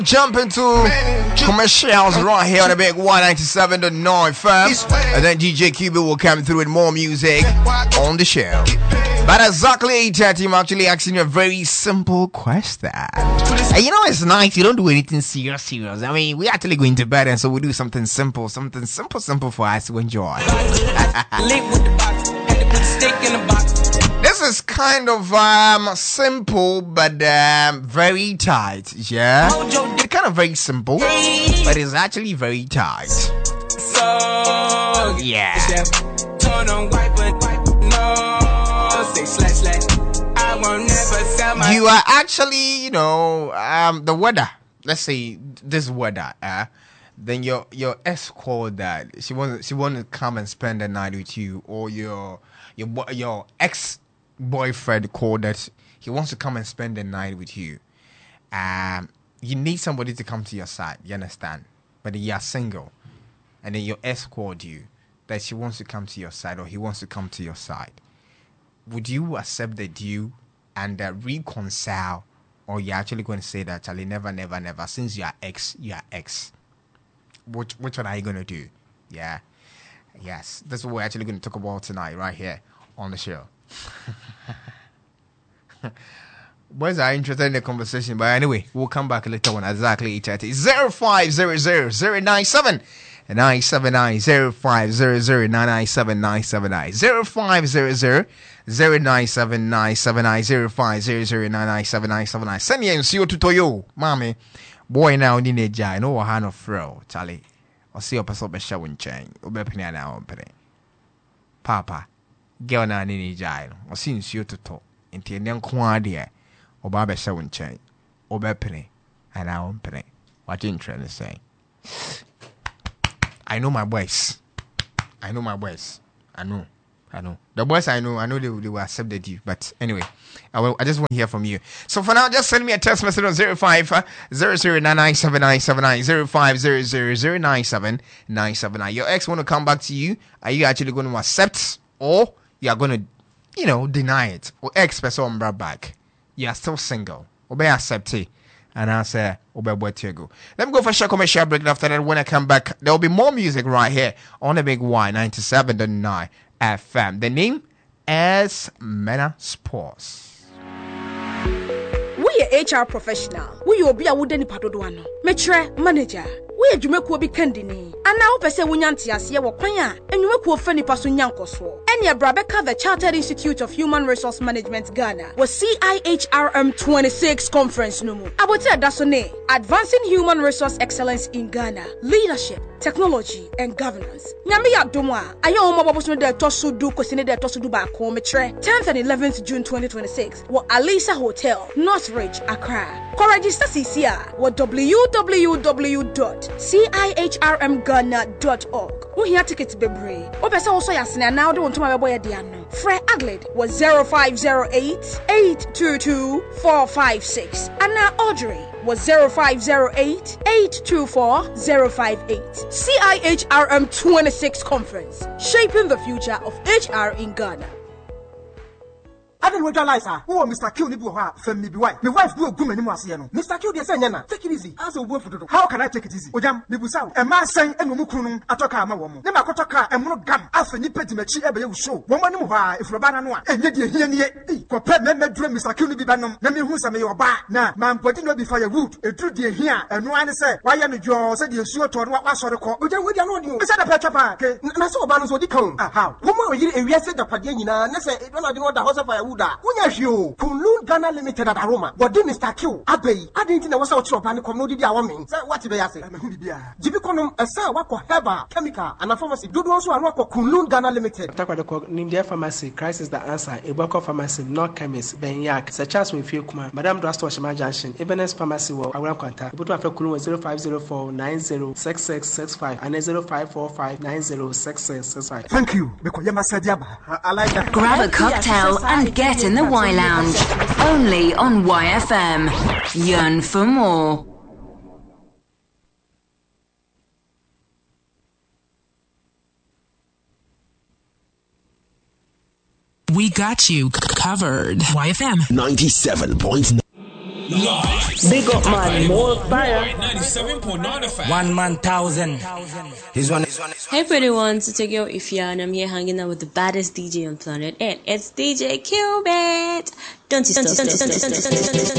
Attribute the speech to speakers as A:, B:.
A: Jump into commercials right here on the big 197.9 FM, and then DJ QB will come through with more music on the show. But exactly 8:30, I'm actually asking you a very simple question. And you know, it's nice. You don't do anything serious. I mean, we're actually going to bed, and so we do something simple for us to enjoy. This is kind of simple, but very tight. Yeah, it's kind of very simple, but it's actually very tight. So yeah. Turn on white, but no, say slash. I won't never sell my. You are actually, the weather. Let's say this weather. Then your ex called that she want to come and spend the night with you, or your ex boyfriend called that he wants to come and spend the night with you. You need somebody to come to your side. You understand? But you are single, and then your ex called you that she wants to come to your side, or he wants to come to your side. Would you accept the deal and reconcile, or you're actually going to say that Charlie, never, since you are ex, Which one are you going to do? Yeah. Yes. That's what we're actually going to talk about tonight, right here on the show. Boys are interested in the conversation, but anyway, we'll come back later on exactly 8:30. 0500-097 979 0500-997 979 0500-097 979 0500-997 979. Send you and see you to Toyo, mommy. Boy now ni neja no wa no fro Charlie. O see your person be sha won chain. O be pini na won pene. Papa, girl na ni neja no. O see nsuo toto. Enti ene nko ade o ba be sha won chain. O be pini na won pene. What you interested say? I know my boys. I know. The boys I know they will accept the deal. But anyway, I just want to hear from you. So for now, just send me a text message on 0500-097-979 Your ex want to come back to you. Are you actually going to accept, or you are going to, deny it? Or ex person brought back. You are still single. Or be accepted. And I say, let me go for a short commercial break. After that, when I come back, there will be more music right here on the big Y97.9 FM. The name is Mena Sports.
B: We are HR professional. We are Wudeni Padoduano. Metre manager. We are Jumeko be Kandini. And now Pese Wunyantias Yawakwanya. And you make Feni Pasunyankoso. And your Brabeka, the Chartered Institute of Human Resource Management Ghana, was CIHRM 26 conference numu. Abote Dasone, Advancing Human Resource Excellence in Ghana, Leadership, Technology, and Governance. Nyamiya Dumwa, Ayo Mababusno de Tosudu Kosine de Tosudu Bako Metre, 10th and 11th June 2026, wa Alisa Hotel, Northridge, Accra. Register CCR, wa www.cihrmghana.org. Who here tickets bebre? Opesa also yasina now do want to my boy Diano. Fred Agled was 0508-822-456. And now Audrey was 0508-824-058. CIHRM 26 Conference, shaping the future of HR in Ghana.
C: I don't realize who Mr. Q Nibuha from Nibuai. My wife do a good many Marciano. Mr. Q, they say, take it easy. As a word for how can I take it easy? Ojam, Nibusa, a man saying, and Mukunum, Atoka, my woman. Nema Kotaka, and Mono Gam, after Nipetimachi, ever show. Woman, if Rabana, and yet here, compare me, Mr. Q Nibanum, Nami Husa, your bar. Now, man, putting up before your root, a true dear here, and no one say, why am you said you sure to what was sort of call? But we don't know. Is that a petapa? And I saw balance what you come. How? Woman, you said the Padina, and I said, when I do not the house of fire. Unyashio, Kunlun Ghana Limited at Aroma. What did Mr. Q? Abbey, I didn't know what's out shop and commodity. What did I say? Jibiconum, a sa wako heba, chemical, and a pharmacy. Do also a rock of Kunlun Ghana Limited.
D: Nindia Pharmacy, Crisis the answer. Iboko Pharmacy, not chemist, Ben Yak, such as we feel Kuma, Madame Drastwashima Junction, Ebenes Pharmacy, or Aram Quanta. Put up a Kulu 0504 906665 and 0545 906665.
C: Thank you, because you must say, I like that.
E: Grab a cocktail and get in the Y Lounge. Only on YFM. Yearn for more.
F: We got you covered. YFM
G: 97.9.
F: Big up, man. More fire.
G: 97.9 FM.
H: 1 man 1,000.
I: Hey, pretty ones. It's your girl Ifya, and I'm here hanging out with the baddest DJ on planet Earth. It's DJ Cubit. Don't you stop.